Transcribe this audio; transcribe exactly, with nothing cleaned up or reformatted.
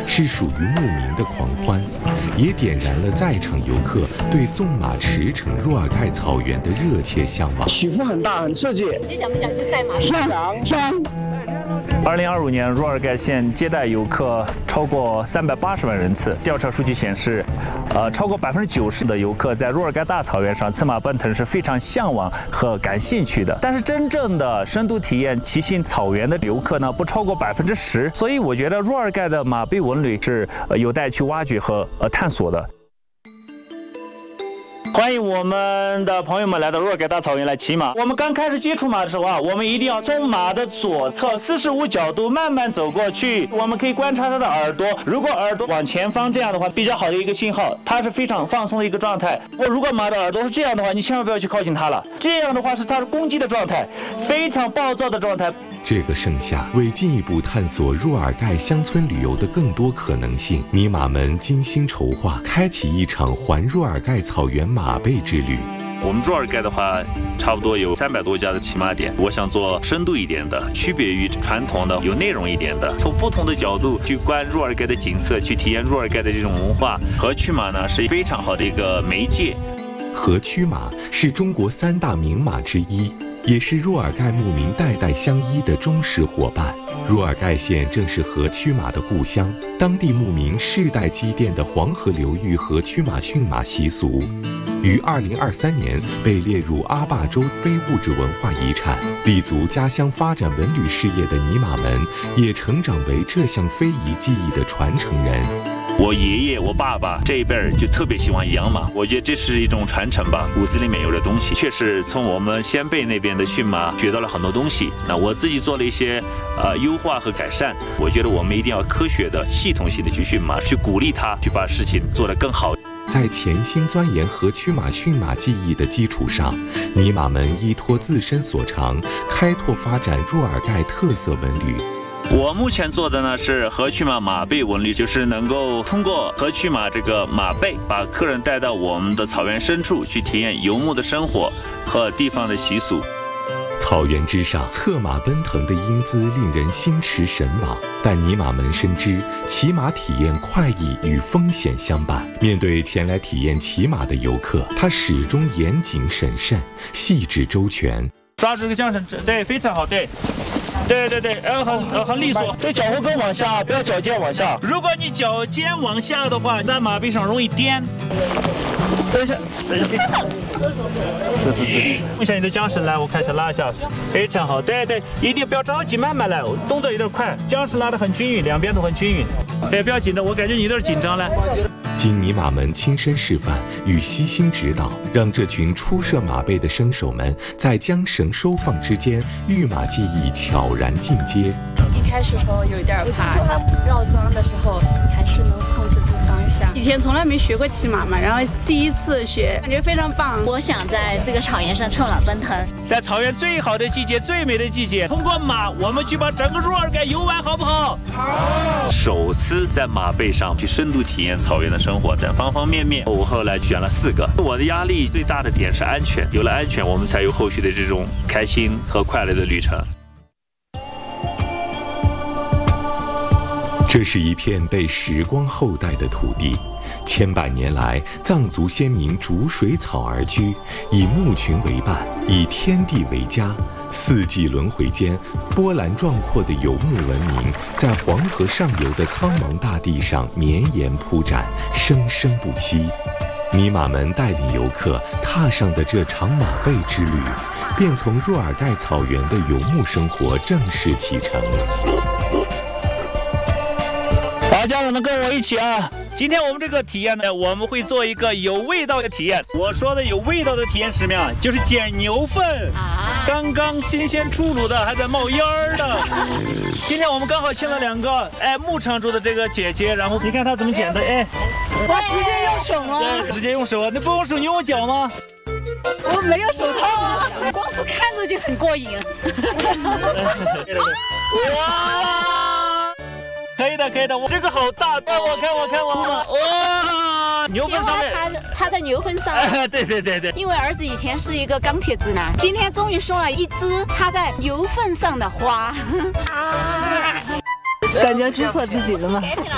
是属于牧民的狂欢，也点燃了在场游客对纵马驰骋若尔盖草原的热切向往。 起伏很大，很刺激。 你想不想去赛马？ 想想。 二零二五年，若尔盖县接待游客超过三百八十万人次。调查数据显示，呃，超过百分之九十的游客在若尔盖大草原上策马奔腾是非常向往和感兴趣的。但是，真正的深度体验骑行草原的游客呢，不超过百分之十。所以，我觉得若尔盖的马背文旅是呃有待去挖掘和呃探索的。欢迎我们的朋友们来到若尔盖大草原来骑马。我们刚开始接触马的时候啊，我们一定要从马的左侧四十五角度慢慢走过去。我们可以观察它的耳朵，如果耳朵往前方这样的话，比较好的一个信号，它是非常放松的一个状态。我如果马的耳朵是这样的话，你千万不要去靠近它了，这样的话是它的攻击的状态，非常暴躁的状态。 这个盛夏，为进一步探索若尔盖乡村旅游的更多可能性，尼玛们精心筹划，开启一场环若尔盖草原马背之旅。 我们若尔盖的话，差不多有三百多家的骑马点。我想做深度一点的，区别于传统的，有内容一点的，从不同的角度去观若尔盖的景色，去体验若尔盖的这种文化。河曲马呢是非常好的一个媒介。 河曲马是中国三大名马之一，也是若尔盖牧民代代相依的忠实伙伴。若尔盖县正是河曲马的故乡，当地牧民世代积淀的黄河流域河曲马驯马习俗，于二零二三年被列入阿坝州非物质文化遗产。立足家乡发展文旅事业的尼玛们，也成长为这项非遗技艺的传承人。 我爷爷、我爸爸这一辈儿就特别喜欢养马，我觉得这是一种传承吧，骨子里面有的东西。确实从我们先辈那边的驯马学到了很多东西。那我自己做了一些呃优化和改善。我觉得我们一定要科学的、系统性的去驯马，去鼓励它，去把事情做得更好。 在潜心钻研河曲马驯马技艺的基础上，尼玛们依托自身所长，开拓发展若尔盖特色文旅。 我目前做的呢是河曲马马背文旅，就是能够通过河曲马这个马背，把客人带到我们的草原深处去体验游牧的生活和地方的习俗。 草原之上，策马奔腾的英姿令人心驰神往，但尼玛们深知骑马体验快意与风险相伴。面对前来体验骑马的游客，他始终严谨审慎、细致周全。 抓住这个缰绳，对，非常好，对。对对对，然后很呃很利索，对，脚后跟往下，不要脚尖往下。如果你脚尖往下的话，在马背上容易颠。等一下，等一下，对对对，用一下你的缰绳来，我看一下拉一下，非常好，对对，一定不要着急，慢慢来，动作有点快，缰绳拉得很均匀，两边都很均匀。对，不要紧张，我感觉你有点紧张了。 经尼玛们亲身示范与悉心指导，让这群初涉马背的生手们在将绳收放之间，御马技艺悄然进阶。 一开始的时候有点怕，绕桩的时候还是能控制住方向。 以前从来没学过骑马嘛，然后第一次学，感觉非常棒。 我想在这个草原上策马奔腾， 在草原最好的季节、最美的季节，通过马，我们去把整个若尔盖游完，好不好？ 好。首次在马背上去深度体验草原的生活等方方面面，我后来选了四个。我的压力最大的点是安全，有了安全，我们才有后续的这种开心和快乐的旅程。 这是一片被时光厚待的土地，千百年来，藏族先民逐水草而居，以牧群为伴，以天地为家。四季轮回间，波澜壮阔的游牧文明在黄河上游的苍茫大地上绵延铺展，生生不息。尼玛们带领游客踏上的这场马背之旅，便从若尔盖草原的游牧生活正式启程。 好，家长们跟我一起啊！今天我们这个体验呢，我们会做一个有味道的体验。我说的有味道的体验是什么呀？就是捡牛粪，啊、刚刚新鲜出炉的，还在冒烟儿的。今天我们刚好请了两个哎牧场主的这个姐姐，然后你看她怎么捡的，哎， 哇，直接用手吗？ 对，直接用手啊！你不用手，你用脚吗？ 我没有手套啊， 光是看着就很过瘾。 哇！可以的，可以的，我这个好大，看我，看我，看我，哇！牛粪上面插插在牛粪上， 哎，对对对对。 因为儿子以前是一个钢铁直男，今天终于送了一支插在牛粪上的花， 感觉突破自己了吗？